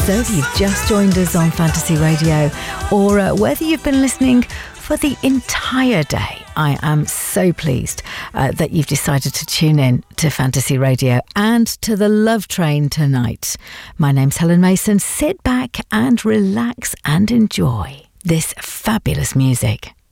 So if you've just joined us on Fantasy Radio, or whether you've been listening for the entire day, I am so pleased that you've decided to tune in to Fantasy Radio and to the Love Train tonight. My name's Helen Mason. Sit back and relax and enjoy this fabulous music.